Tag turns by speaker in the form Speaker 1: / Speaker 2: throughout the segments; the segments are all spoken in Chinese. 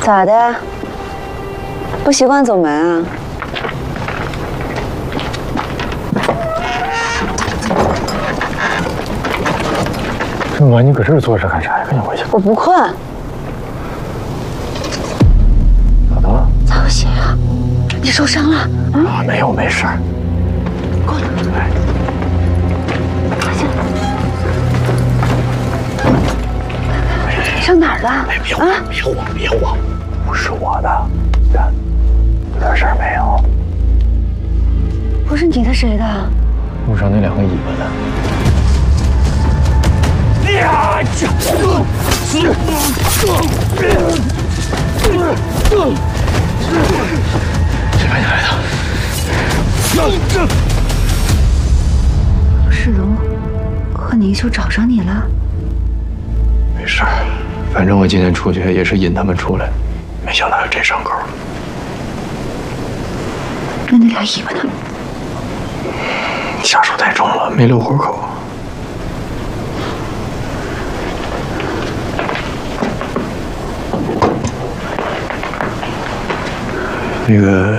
Speaker 1: 咋的？不习惯走门啊？
Speaker 2: 这么晚你搁这儿坐着干啥呀？赶紧回去。
Speaker 1: 我不困。
Speaker 2: 咋的了？
Speaker 1: 咋有血啊？你受伤了？
Speaker 2: 啊，没有，没事儿。
Speaker 1: 过来。
Speaker 2: 哎，
Speaker 1: 快进来。你上哪儿了？
Speaker 2: 哎，别晃，别晃，别晃，不是我的。看，有点事儿没有？
Speaker 1: 不是你的谁的？
Speaker 2: 路上那2个尾巴的。呀！这谁把你来的？
Speaker 1: 世荣和宁秀找上你了？
Speaker 2: 没事儿，反正我今天出去也是引他们出来，没想到有这伤口。
Speaker 1: 那俩尾巴呢？
Speaker 2: 下手太重了，没留活口。那个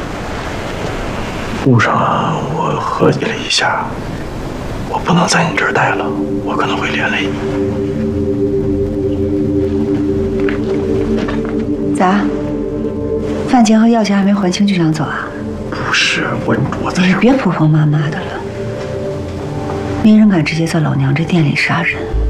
Speaker 2: 路上啊，我合计了一下，我不能在你这儿待了，我可能会连累你。
Speaker 1: 咋？饭钱和药钱还没还清就想走啊？
Speaker 2: 不是我在这儿。
Speaker 1: 你别婆婆妈妈的了，没人敢直接在老娘这店里杀人。